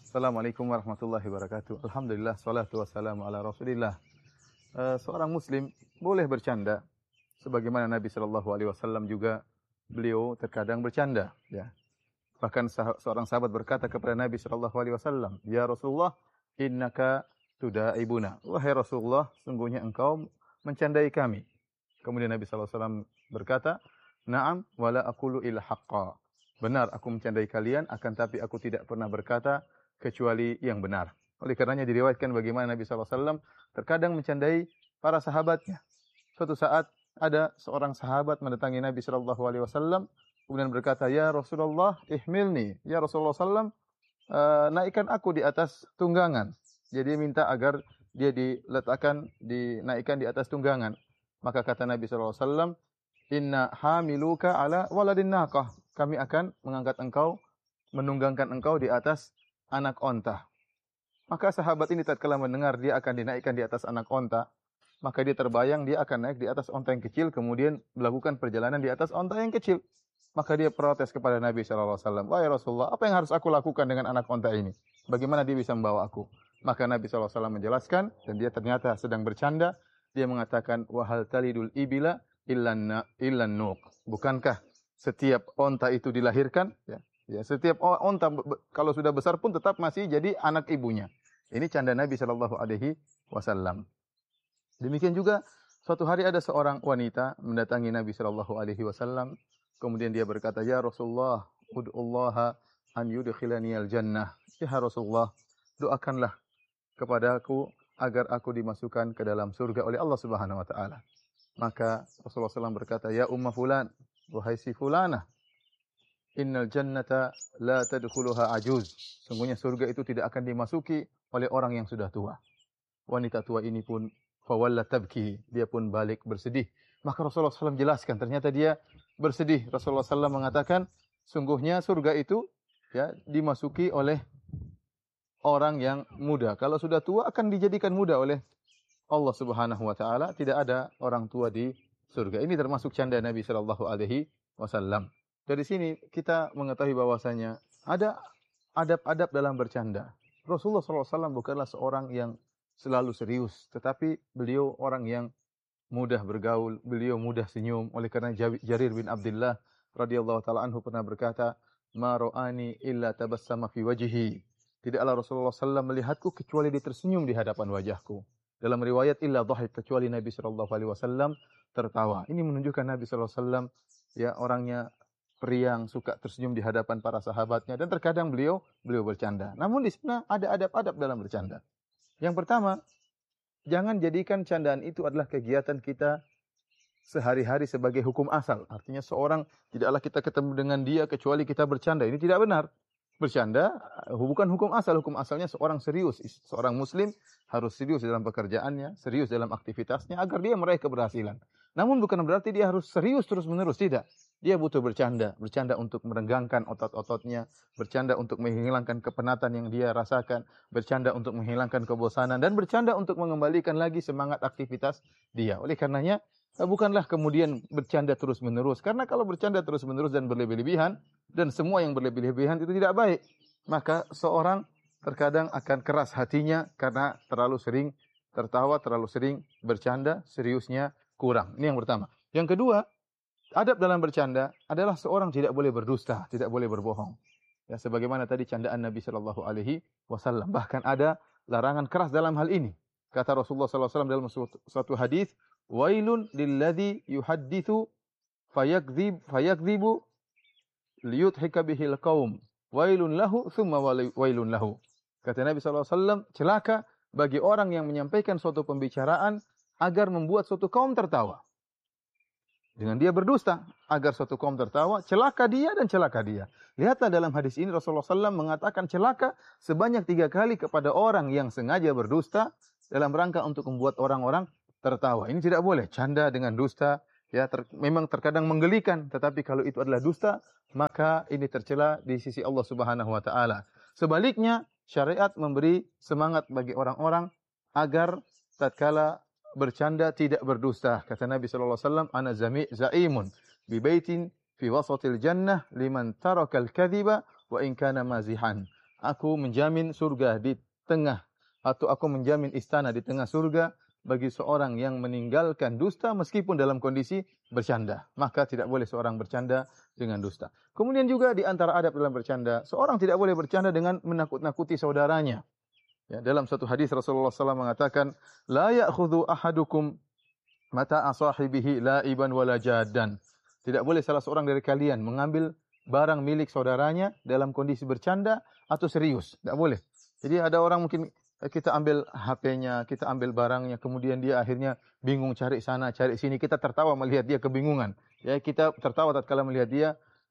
Assalamualaikum warahmatullahi wabarakatuh. Alhamdulillah, salatu wassalamu ala Rasulillah. Seorang muslim boleh bercanda sebagaimana Nabi sallallahu alaihi wasallam juga beliau terkadang bercanda, ya. Bahkan seorang sahabat berkata kepada Nabi sallallahu alaihi wasallam, "Ya Rasulullah, innaka tudaibuna." Wahai Rasulullah, sungguhnya engkau mencandai kami. Kemudian Nabi sallallahu alaihi wasallam berkata, "Na'am, wala aqulu illa haqqa." Benar aku mencandai kalian, akan tapi aku tidak pernah berkata kecuali yang benar. Oleh karenanya diriwayatkan bagaimana Nabi sallallahu alaihi wasallam terkadang mencandai para sahabatnya. Suatu saat ada seorang sahabat mendatangi Nabi sallallahu alaihi wasallam kemudian berkata, "Ya Rasulullah, ihmilni." Ya Rasulullah sallam, naikkan aku di atas tunggangan. Jadi minta agar dia dinaikkan di atas tunggangan. Maka kata Nabi sallallahu alaihi wasallam, "Inna hamiluka ala waladin naqah." Kami akan mengangkat engkau, menunggangkan engkau di atas anak onta. Maka sahabat ini tatkala mendengar dia akan dinaikkan di atas anak onta, maka dia terbayang dia akan naik di atas onta yang kecil, kemudian melakukan perjalanan di atas onta yang kecil. Maka dia protes kepada Nabi sallallahu alaihi wasallam, "Wahai Rasulullah, apa yang harus aku lakukan dengan anak onta ini? Bagaimana dia bisa membawa aku?" Maka Nabi sallallahu alaihi wasallam menjelaskan, dan dia ternyata sedang bercanda. Dia mengatakan, "Wa hal talidul ibila illan nuq." Bukankah setiap onta itu dilahirkan? Ya, setiap onta kalau sudah besar pun tetap masih jadi anak ibunya. Ini canda Nabi sallallahu alaihi wasallam. Demikian juga suatu hari ada seorang wanita mendatangi Nabi sallallahu alaihi wasallam, kemudian dia berkata, "Ya Rasulullah, ud'ullaha an yudkhilani al-jannah." Ya Rasulullah, doakanlah kepadaku agar aku dimasukkan ke dalam surga oleh Allah Subhanahu wa taala. Maka Rasulullah SAW berkata, "Ya umma fulan, wahai si fulanah, innal jannata la tadkhuluha ajuz." Sungguhnya surga itu tidak akan dimasuki oleh orang yang sudah tua. Wanita tua ini pun fawalla tabki, dia pun balik bersedih. Maka Rasulullah SAW jelaskan, ternyata dia bersedih. Rasulullah SAW mengatakan, sungguhnya surga itu dimasuki oleh orang yang muda. Kalau sudah tua akan dijadikan muda oleh Allah Subhanahu wa taala, tidak ada orang tua di surga. Ini termasuk canda Nabi sallallahu alaihi wasallam. Dari sini kita mengetahui bahwasanya ada adab-adab dalam bercanda. Rasulullah sallallahu alaihi wasallam bukanlah seorang yang selalu serius, tetapi beliau orang yang mudah bergaul, beliau mudah senyum. Oleh karena Jarir bin Abdullah radhiyallahu taala anhu pernah berkata, "Ma ra'ani illa tabassama fi wajhi." Tidaklah Rasulullah sallallahu alaihi wasallam melihatku kecuali dia tersenyum di hadapan wajahku. Dalam riwayat illa dhahik, kecuali Nabi sallallahu alaihi wasallam tertawa. Ini menunjukkan Nabi sallallahu alaihi wasallam orangnya periang, suka tersenyum di hadapan para sahabatnya, dan terkadang beliau bercanda. Namun di sana ada adab-adab dalam bercanda. Yang pertama, jangan jadikan candaan itu adalah kegiatan kita sehari-hari sebagai hukum asal. Artinya seorang tidaklah kita ketemu dengan dia kecuali kita bercanda. Ini tidak benar. Bercanda bukan hukum asal. Hukum asalnya seorang serius. Seorang muslim harus serius dalam pekerjaannya, serius dalam aktivitasnya agar dia meraih keberhasilan. Namun bukan berarti dia harus serius terus-menerus, tidak. Dia butuh bercanda untuk merenggangkan otot-ototnya, bercanda untuk menghilangkan kepenatan yang dia rasakan, bercanda untuk menghilangkan kebosanan, dan bercanda untuk mengembalikan lagi semangat aktivitas dia. Oleh karenanya, bukanlah kemudian bercanda terus-menerus. Karena kalau bercanda terus-menerus dan berlebih-lebihan, dan semua yang berlebih-lebihan itu tidak baik, maka seorang terkadang akan keras hatinya karena terlalu sering tertawa, terlalu sering bercanda, seriusnya kurang. Ini yang pertama. Yang kedua, adab dalam bercanda adalah seorang tidak boleh berdusta, tidak boleh berbohong. Ya, sebagaimana tadi candaan Nabi sallallahu alaihi wasallam. Bahkan ada larangan keras dalam hal ini. Kata Rasulullah sallallahu alaihi wasallam dalam suatu hadis, "Wailun lilladzi yuhadditsu fayakdzibu liyudhika bihil qaum. Wailun lahu tsumma wailun lahu." Kata Nabi sallallahu alaihi wasallam, celaka bagi orang yang menyampaikan suatu pembicaraan agar membuat suatu kaum tertawa. Dengan dia berdusta agar suatu kaum tertawa, celaka dia dan celaka dia. Lihatlah dalam hadis ini Rasulullah SAW mengatakan celaka sebanyak 3 kali kepada orang yang sengaja berdusta dalam rangka untuk membuat orang-orang tertawa. Ini tidak boleh. Canda dengan dusta memang terkadang menggelikan, tetapi kalau itu adalah dusta, maka ini tercela di sisi Allah Subhanahu wa taala. Sebaliknya, syariat memberi semangat bagi orang-orang agar tatkala bercanda tidak berdusta. Kata Nabi sallallahu alaihi wasallam, "Ana zaimun bi baitin fi wasatil jannah liman taraka al-kadhiba wa in kana mazihan." aku menjamin surga di tengah, atau aku menjamin istana di tengah surga bagi seorang yang meninggalkan dusta meskipun dalam kondisi bercanda. Maka tidak boleh seorang bercanda dengan dusta. Kemudian juga di antara adab dalam bercanda, seorang tidak boleh bercanda dengan menakut-nakuti saudaranya. Ya, dalam satu hadis Rasulullah SAW mengatakan, la ya'khudhu ahadukum mata'a sahibihi la'iban wala jaddan. Tidak boleh salah seorang dari kalian mengambil barang milik saudaranya dalam kondisi bercanda atau serius. Tidak boleh. Jadi ada orang mungkin kita ambil HP-nya, kita ambil barangnya, kemudian dia akhirnya bingung cari sana, cari sini. Kita tertawa melihat dia kebingungan. Ya, kita tertawa tatkala melihat dia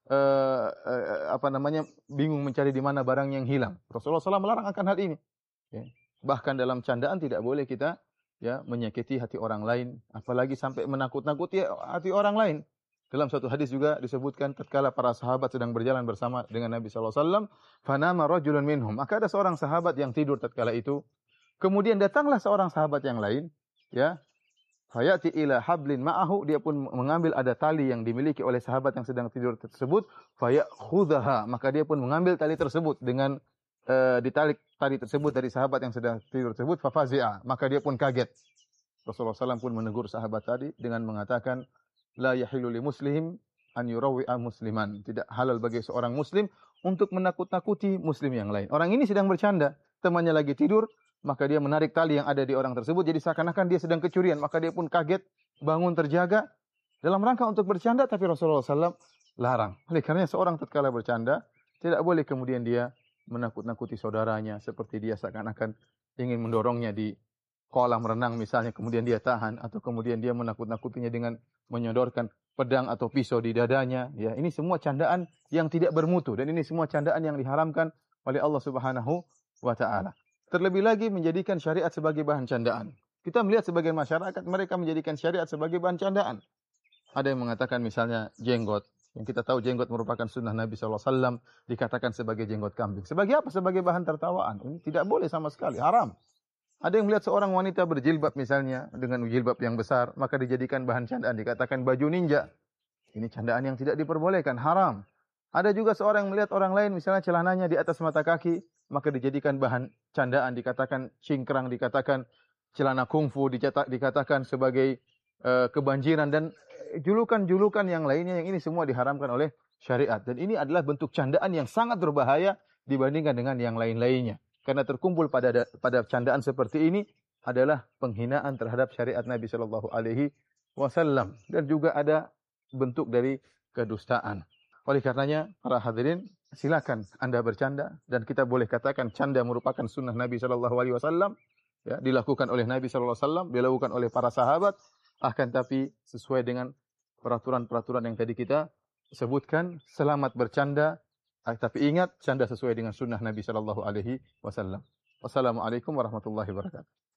bingung mencari di mana barang yang hilang. Rasulullah SAW melarang akan hal ini. Ya. Bahkan dalam candaan tidak boleh kita menyakiti hati orang lain, apalagi sampai menakut-nakuti hati orang lain. Dalam satu hadis juga disebutkan tatkala para sahabat sedang berjalan bersama dengan Nabi sallallahu alaihi wasallam, fanama rajulun minhum. Maka ada seorang sahabat yang tidur tatkala itu. Kemudian datanglah seorang sahabat yang lain, ya. Fayati ila hablin ma'ahu, dia pun mengambil ada tali yang dimiliki oleh sahabat yang sedang tidur tersebut, fayakhudhaha, maka dia pun mengambil tali tersebut dengan ditarik tali tersebut dari sahabat yang sedang tidur tersebut, fafazi'a, maka dia pun kaget. Rasulullah SAW pun menegur sahabat tadi dengan mengatakan, la yahilu li muslim an yurawwi'a musliman. Tidak halal bagi seorang muslim untuk menakut-nakuti muslim yang lain. Orang ini sedang bercanda, temannya lagi tidur, maka dia menarik tali yang ada di orang tersebut, jadi seakan-akan dia sedang kecurian, maka dia pun kaget, bangun terjaga, dalam rangka untuk bercanda, tapi Rasulullah SAW larang. Oleh karena seorang tatkala bercanda, tidak boleh kemudian dia menakut-nakuti saudaranya, seperti dia seakan-akan ingin mendorongnya di kolam renang misalnya, kemudian dia tahan, atau kemudian dia menakut-nakutinya dengan menyodorkan pedang atau pisau di dadanya. Ya, ini semua candaan yang tidak bermutu, dan ini semua candaan yang diharamkan oleh Allah Subhanahu wa taala. Terlebih lagi menjadikan syariat sebagai bahan candaan. Kita melihat sebagian masyarakat mereka menjadikan syariat sebagai bahan candaan. Ada yang mengatakan misalnya jenggot, yang kita tahu jenggot merupakan sunnah Nabi sallallahu alaihi wasallam, dikatakan sebagai jenggot kambing. Sebagai apa? Sebagai bahan tertawaan. Ini tidak boleh sama sekali, haram. Ada yang melihat seorang wanita berjilbab misalnya, dengan jilbab yang besar, maka dijadikan bahan candaan, dikatakan baju ninja. Ini candaan yang tidak diperbolehkan, haram. Ada juga seorang yang melihat orang lain, misalnya celananya di atas mata kaki, maka dijadikan bahan candaan, dikatakan cingkrang, dikatakan celana kungfu, dikatakan sebagai kebanjiran, dan julukan-julukan yang lainnya, yang ini semua diharamkan oleh syariat. Dan ini adalah bentuk candaan yang sangat berbahaya dibandingkan dengan yang lain-lainnya. Karena terkumpul pada candaan seperti ini adalah penghinaan terhadap syariat Nabi sallallahu alaihi wasallam, dan juga ada bentuk dari kedustaan. Oleh karenanya, para hadirin, silakan Anda bercanda, dan kita boleh katakan canda merupakan sunnah Nabi sallallahu alaihi wasallam, ya, dilakukan oleh Nabi sallallahu alaihi wasallam, dilakukan oleh para sahabat, akan tapi sesuai dengan peraturan-peraturan yang tadi kita sebutkan. Selamat bercanda, tapi ingat, canda sesuai dengan sunnah Nabi sallallahu alaihi wasallam. Wassalamualaikum warahmatullahi wabarakatuh.